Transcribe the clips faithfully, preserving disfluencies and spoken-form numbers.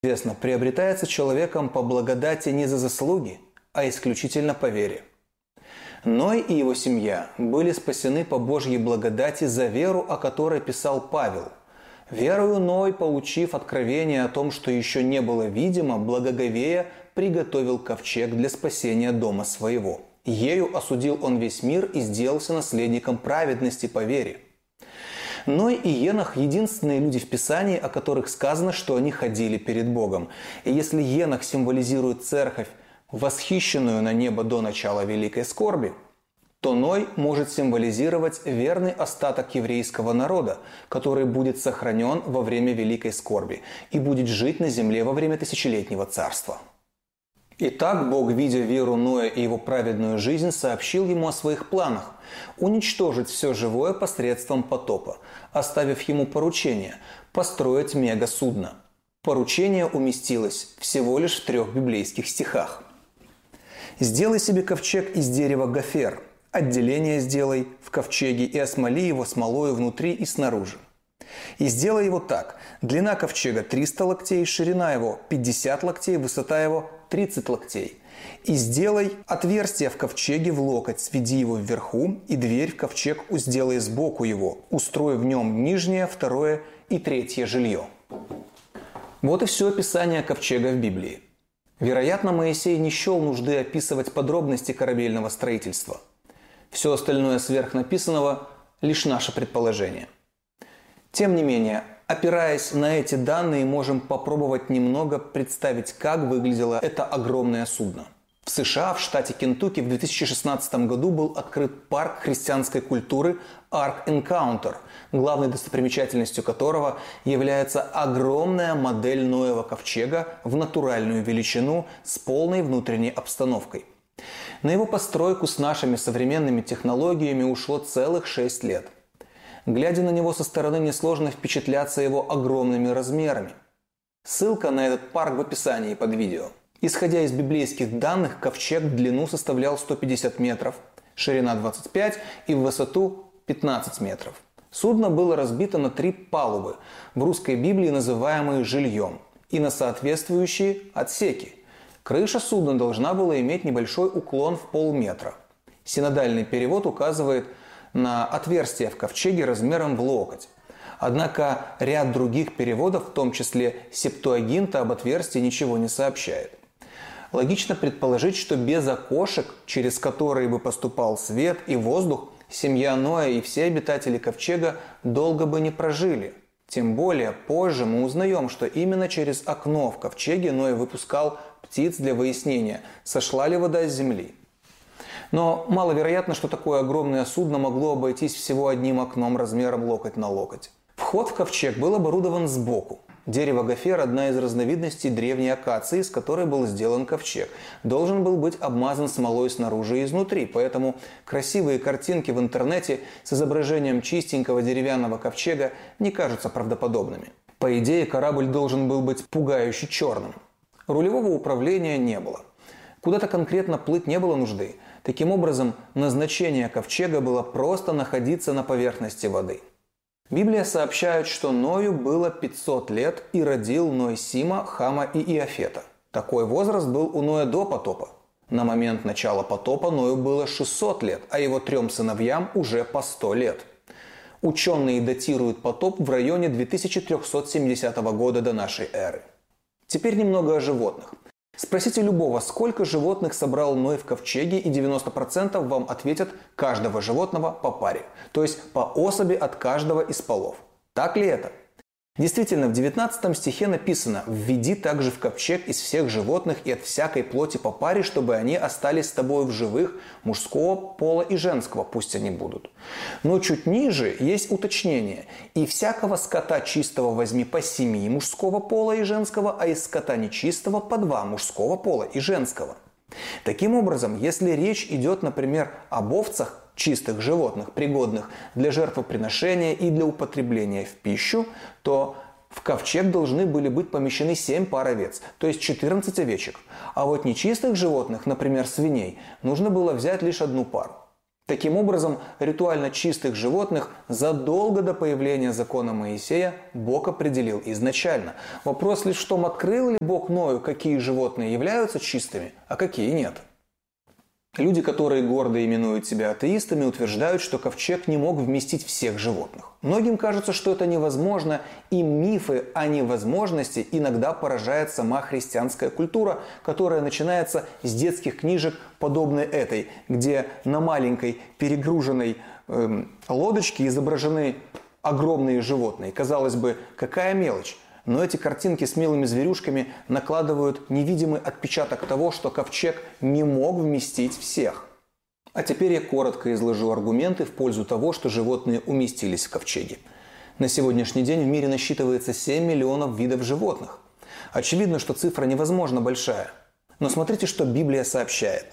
известно, приобретается человеком по благодати не за заслуги, а исключительно по вере. Ной и его семья были спасены по Божьей благодати за веру, о которой писал Павел. «Верою Ной, получив откровение о том, что еще не было видимо, благоговея приготовил ковчег для спасения дома своего. Ею осудил он весь мир и сделался наследником праведности по вере». Ной и Енох – единственные люди в Писании, о которых сказано, что они ходили перед Богом. И если Енох символизирует церковь, восхищенную на небо до начала великой скорби, то Ной может символизировать верный остаток еврейского народа, который будет сохранен во время великой скорби и будет жить на земле во время тысячелетнего царства. Итак, Бог, видя веру Ноя и его праведную жизнь, сообщил ему о своих планах – уничтожить все живое посредством потопа, оставив ему поручение – построить мегасудно. Поручение уместилось всего лишь в трех библейских стихах. «Сделай себе ковчег из дерева гофер, отделение сделай в ковчеге и осмоли его смолою внутри и снаружи. И сделай его так: длина ковчега триста локтей, ширина его пятьдесят локтей, высота его тридцать локтей. И сделай отверстие в ковчеге в локоть, сведи его вверху, и дверь в ковчег сделай сбоку его, устрой в нем нижнее, второе и третье жилье». Вот и все описание ковчега в Библии. Вероятно, Моисей не счел нужды описывать подробности корабельного строительства. Все остальное сверхнаписанного – лишь наше предположение. Тем не менее, опираясь на эти данные, можем попробовать немного представить, как выглядело это огромное судно. В США, в штате Кентукки, в две тысячи шестнадцатом году был открыт парк христианской культуры Ark Encounter, главной достопримечательностью которого является огромная модель Ноева ковчега в натуральную величину с полной внутренней обстановкой. На его постройку с нашими современными технологиями ушло целых шесть лет. Глядя на него со стороны, несложно впечатляться его огромными размерами. Ссылка на этот парк в описании под видео. Исходя из библейских данных, ковчег в длину составлял сто пятьдесят метров, ширина двадцать пять и в высоту пятнадцать метров. Судно было разбито на три палубы, в русской Библии называемые жильем, и на соответствующие отсеки. Крыша судна должна была иметь небольшой уклон в полметра. Синодальный перевод указывает на отверстие в ковчеге размером в локоть. Однако ряд других переводов, в том числе Септуагинта, об отверстии ничего не сообщает. Логично предположить, что без окошек, через которые бы поступал свет и воздух, семья Ноя и все обитатели ковчега долго бы не прожили. Тем более позже мы узнаем, что именно через окно в ковчеге Ной выпускал птиц для выяснения, сошла ли вода с земли. Но маловероятно, что такое огромное судно могло обойтись всего одним окном размером локоть на локоть. Вход в ковчег был оборудован сбоку. Дерево гофер – одна из разновидностей древней акации, из которой был сделан ковчег. Должен был быть обмазан смолой снаружи и изнутри, поэтому красивые картинки в интернете с изображением чистенького деревянного ковчега не кажутся правдоподобными. По идее, корабль должен был быть пугающе черным. Рулевого управления не было. Куда-то конкретно плыть не было нужды. Таким образом, назначение ковчега было просто находиться на поверхности воды. Библия сообщает, что Ною было пятьсот лет и родил Ной Сима, Хама и Иафета. Такой возраст был у Ноя до потопа. На момент начала потопа Ною было шестьсот лет, а его трем сыновьям уже по сто лет. Ученые датируют потоп в районе две тысячи триста семидесятого года до нашей эры. Теперь немного о животных. Спросите любого, сколько животных собрал Ной в ковчеге, и девяносто процентов вам ответят каждого животного по паре, то есть по особи от каждого из полов. Так ли это? Действительно, в девятнадцатом стихе написано: «Введи также в ковчег из всех животных и от всякой плоти по паре, чтобы они остались с тобой в живых, мужского пола и женского, пусть они будут». Но чуть ниже есть уточнение: «И всякого скота чистого возьми по семи мужского пола и женского, а из скота нечистого по два мужского пола и женского». Таким образом, если речь идет, например, об овцах, чистых животных, пригодных для жертвоприношения и для употребления в пищу, то в ковчег должны были быть помещены семь пар овец, то есть четырнадцать овечек. А вот нечистых животных, например, свиней, нужно было взять лишь одну пару. Таким образом, ритуально чистых животных задолго до появления закона Моисея Бог определил изначально. Вопрос лишь в том, открыл ли Бог Ною, какие животные являются чистыми, а какие нет. Люди, которые гордо именуют себя атеистами, утверждают, что ковчег не мог вместить всех животных. Многим кажется, что это невозможно, и мифы о невозможности иногда поражает сама христианская культура, которая начинается с детских книжек, подобной этой, где на маленькой перегруженной эм, лодочке изображены огромные животные. Казалось бы, какая мелочь. Но эти картинки с милыми зверюшками накладывают невидимый отпечаток того, что ковчег не мог вместить всех. А теперь я коротко изложу аргументы в пользу того, что животные уместились в ковчеге. На сегодняшний день в мире насчитывается семь миллионов видов животных. Очевидно, что цифра невозможно большая. Но смотрите, что Библия сообщает.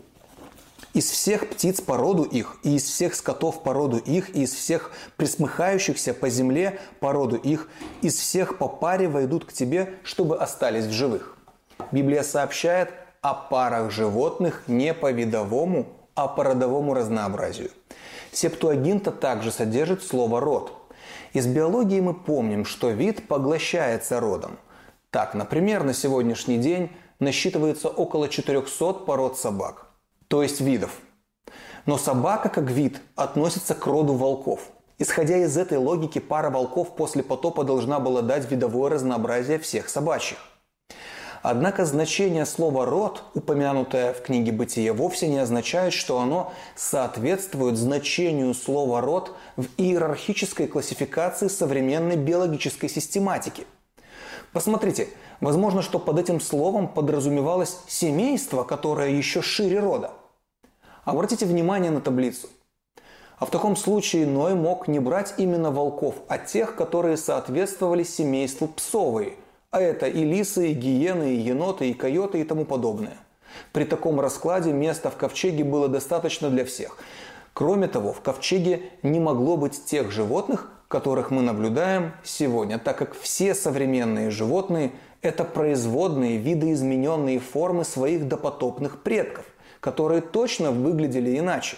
Из всех птиц по роду их, и из всех скотов по роду их, и из всех пресмыхающихся по земле по роду их, из всех по паре войдут к тебе, чтобы остались в живых. Библия сообщает о парах животных не по видовому, а по родовому разнообразию. Септуагинта также содержит слово «род». Из биологии мы помним, что вид поглощается родом. Так, например, на сегодняшний день насчитывается около четырехсот пород собак. То есть видов. Но собака как вид относится к роду волков. Исходя из этой логики, пара волков после потопа должна была дать видовое разнообразие всех собачьих. Однако значение слова «род», упомянутое в книге «Бытие», вовсе не означает, что оно соответствует значению слова «род» в иерархической классификации современной биологической систематики. Посмотрите, возможно, что под этим словом подразумевалось семейство, которое еще шире рода. Обратите внимание на таблицу. А в таком случае Ной мог не брать именно волков, а тех, которые соответствовали семейству псовые. А это и лисы, и гиены, и еноты, и койоты и тому подобное. При таком раскладе места в ковчеге было достаточно для всех. Кроме того, в ковчеге не могло быть тех животных, которых мы наблюдаем сегодня, так как все современные животные – это производные, видоизмененные формы своих допотопных предков, которые точно выглядели иначе.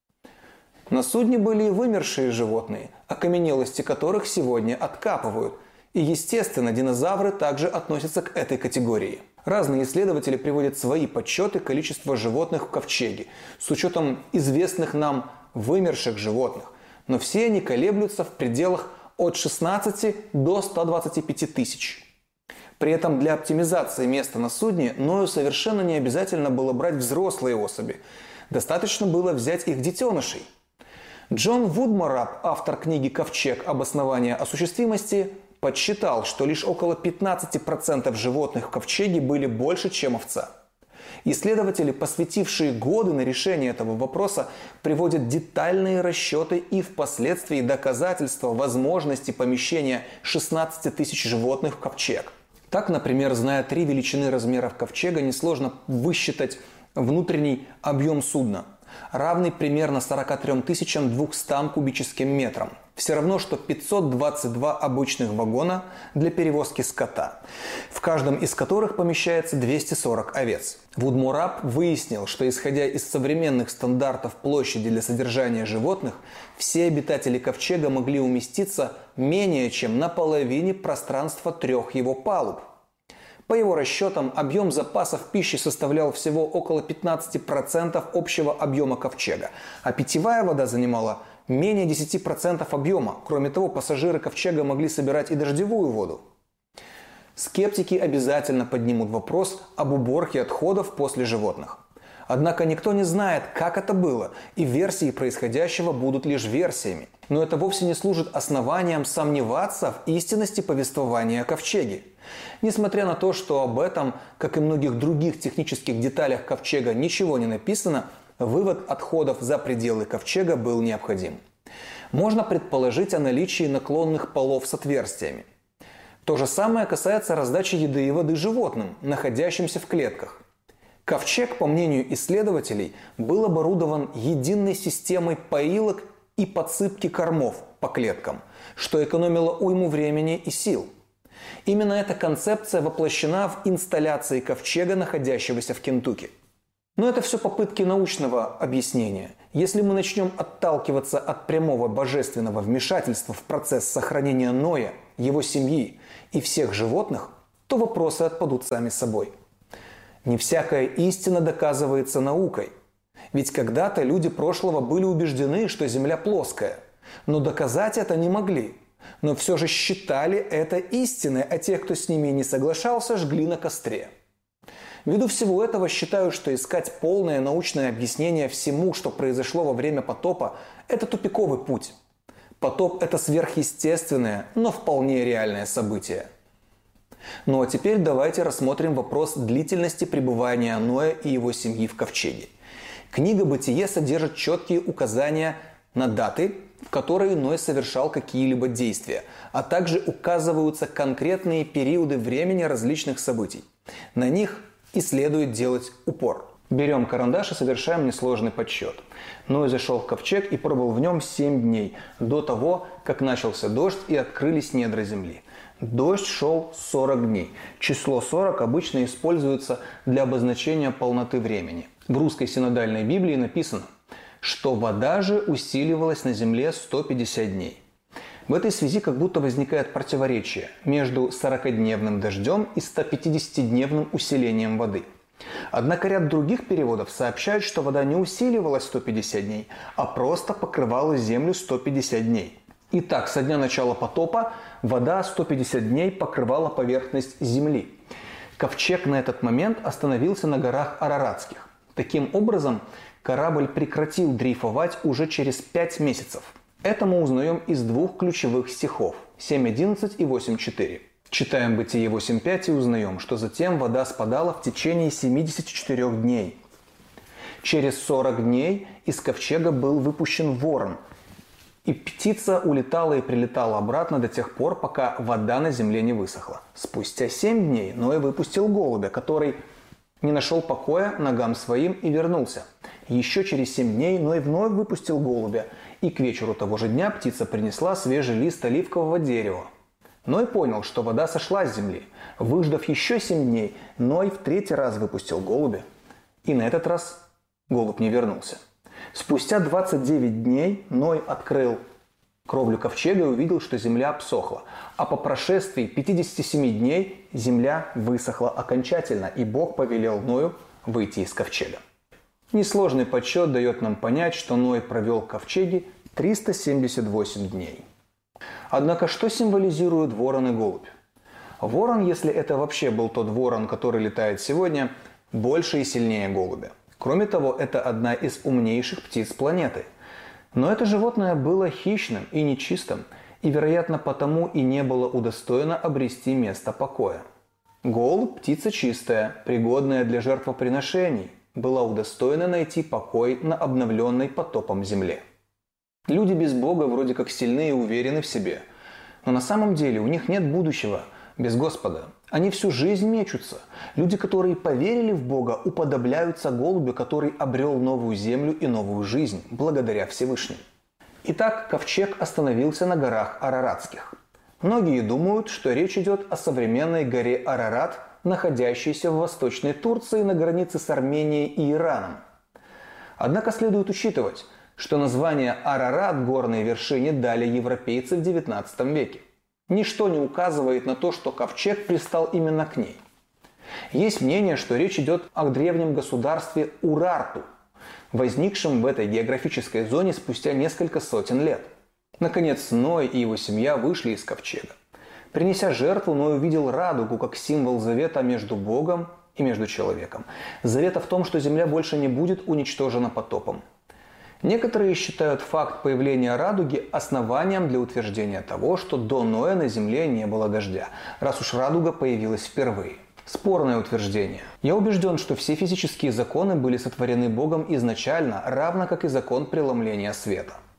На судне были и вымершие животные, окаменелости которых сегодня откапывают. И, естественно, динозавры также относятся к этой категории. Разные исследователи приводят свои подсчеты количества животных в ковчеге, с учетом известных нам вымерших животных. Но все они колеблются в пределах от шестнадцати до ста двадцати пяти тысяч. При этом для оптимизации места на судне Ною совершенно не обязательно было брать взрослые особи. Достаточно было взять их детенышей. Джон Вудморап, автор книги «Ковчег. Обоснование осуществимости», подсчитал, что лишь около пятнадцати процентов животных в ковчеге были больше, чем овца. Исследователи, посвятившие годы на решение этого вопроса, приводят детальные расчеты и впоследствии доказательства возможности помещения шестнадцати тысяч животных в ковчег. Так, например, зная три величины размеров ковчега, несложно высчитать внутренний объем судна, равный примерно сорока трём тысячам двухстам кубическим метрам. Все равно, что пятьсот двадцать два обычных вагона для перевозки скота, в каждом из которых помещается двести сорок овец. Вудморап выяснил, что исходя из современных стандартов площади для содержания животных, все обитатели ковчега могли уместиться менее чем на половине пространства трех его палуб. По его расчетам, объем запасов пищи составлял всего около пятнадцати процентов общего объема ковчега, а питьевая вода занимала менее десяти процентов объема. Кроме того, пассажиры ковчега могли собирать и дождевую воду. Скептики обязательно поднимут вопрос об уборке отходов после животных. Однако никто не знает, как это было, и версии происходящего будут лишь версиями. Но это вовсе не служит основанием сомневаться в истинности повествования о ковчеге. Несмотря на то, что об этом, как и многих других технических деталях ковчега, ничего не написано, вывод отходов за пределы ковчега был необходим. Можно предположить о наличии наклонных полов с отверстиями. То же самое касается раздачи еды и воды животным, находящимся в клетках. Ковчег, по мнению исследователей, был оборудован единой системой поилок и подсыпки кормов по клеткам, что экономило уйму времени и сил. Именно эта концепция воплощена в инсталляции ковчега, находящегося в Кентукки. Но это все попытки научного объяснения. Если мы начнем отталкиваться от прямого божественного вмешательства в процесс сохранения Ноя, его семьи и всех животных, то вопросы отпадут сами собой. Не всякая истина доказывается наукой. Ведь когда-то люди прошлого были убеждены, что Земля плоская, но доказать это не могли. Но все же считали это истиной, а тех, кто с ними не соглашался, жгли на костре. Ввиду всего этого считаю, что искать полное научное объяснение всему, что произошло во время потопа, это тупиковый путь. Потоп – это сверхъестественное, но вполне реальное событие. Ну а теперь давайте рассмотрим вопрос длительности пребывания Ноя и его семьи в ковчеге. Книга «Бытие» содержит четкие указания на даты, в которые Ной совершал какие-либо действия, а также указываются конкретные периоды времени различных событий. На них и следует делать упор. Берем карандаш и совершаем несложный подсчет. Ной зашел в ковчег и пробыл в нем семь дней, до того, как начался дождь и открылись недра земли. Дождь шел сорок дней. Число сорок обычно используется для обозначения полноты времени. В русской синодальной Библии написано, что вода же усиливалась на земле сто пятьдесят дней. В этой связи как будто возникает противоречие между сорокадневным дождем и стопятидесятидневным усилением воды. Однако ряд других переводов сообщают, что вода не усиливалась сто пятьдесят дней, а просто покрывала землю сто пятьдесят дней. Итак, со дня начала потопа вода сто пятьдесят дней покрывала поверхность земли. Ковчег на этот момент остановился на горах Араратских. Таким образом, корабль прекратил дрейфовать уже через пять месяцев. Это мы узнаем из двух ключевых стихов – семь одиннадцать и восемь четыре. Читаем Бытие восемь пять и узнаем, что затем вода спадала в течение семидесяти четырёх дней. Через сорок дней из ковчега был выпущен ворон, и птица улетала и прилетала обратно до тех пор, пока вода на земле не высохла. Спустя семь дней Ной выпустил голубя, который не нашел покоя ногам своим и вернулся. Еще через семь дней Ной вновь выпустил голубя, и к вечеру того же дня птица принесла свежий лист оливкового дерева. Ной понял, что вода сошла с земли. Выждав еще семь дней, Ной в третий раз выпустил голубя, и на этот раз голубь не вернулся. Спустя двадцать девять дней Ной открыл кровлю ковчега и увидел, что земля обсохла. А по прошествии пятидесяти семи дней земля высохла окончательно, и Бог повелел Ною выйти из ковчега. Несложный подсчет дает нам понять, что Ной провел в ковчеге триста семьдесят восемь дней. Однако что символизирует ворон и голубь? Ворон, если это вообще был тот ворон, который летает сегодня, больше и сильнее голубя. Кроме того, это одна из умнейших птиц планеты. Но это животное было хищным и нечистым, и, вероятно, потому и не было удостоено обрести место покоя. Голубь – птица чистая, пригодная для жертвоприношений, была удостоена найти покой на обновленной потопом земле. Люди без Бога вроде как сильны и уверены в себе, но на самом деле у них нет будущего без Господа. Они всю жизнь мечутся. Люди, которые поверили в Бога, уподобляются голубю, который обрел новую землю и новую жизнь благодаря Всевышнему. Итак, ковчег остановился на горах Араратских. Многие думают, что речь идет о современной горе Арарат, находящейся в Восточной Турции на границе с Арменией и Ираном. Однако следует учитывать, что название Арарат горной вершине дали европейцы в девятнадцатом веке. Ничто не указывает на то, что ковчег пристал именно к ней. Есть мнение, что речь идет о древнем государстве Урарту, возникшем в этой географической зоне спустя несколько сотен лет. Наконец, Ной и его семья вышли из ковчега. Принеся жертву, Ной увидел радугу как символ завета между Богом и между человеком. Завета в том, что земля больше не будет уничтожена потопом. Некоторые считают факт появления радуги основанием для утверждения того, что до Ноя на земле не было дождя, раз уж радуга появилась впервые. Спорное утверждение. Я убежден, что все физические законы были сотворены Богом изначально, равно как и закон преломления света.